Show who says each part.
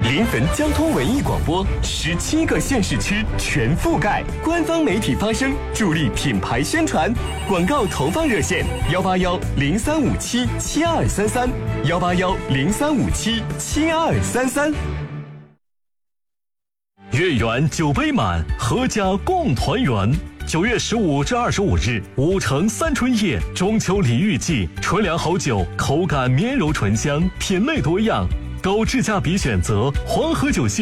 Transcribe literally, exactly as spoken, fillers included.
Speaker 1: 临汾交通文艺广播，十七个县市区全覆盖，官方媒体发声，助力品牌宣传。广告投放热线：幺八幺零三五七七二三三，幺八幺零三五七七二三三。
Speaker 2: 月圆酒杯满，阖家共团圆。九月十五至二十五日，五城三春夜中秋礼遇季，纯粮好酒，口感绵柔醇香，品类多样，高质价比选择，黄河酒系